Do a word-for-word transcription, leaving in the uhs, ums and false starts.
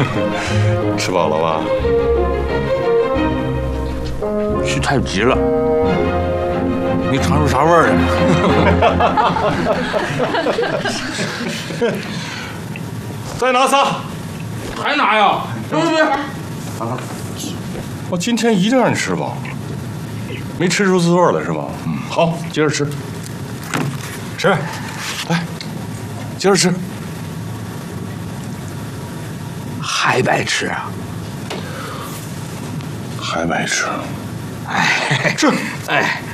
吃饱了吧？ 许太急了，你尝出啥味儿来？再拿仨。 还拿呀？别别别！ 我今天一定让你吃饱，没吃出滋味来是吧？嗯，好，接着吃。吃，来，接着吃。 还白吃啊？ 还白吃？ 哎， 吃， 哎。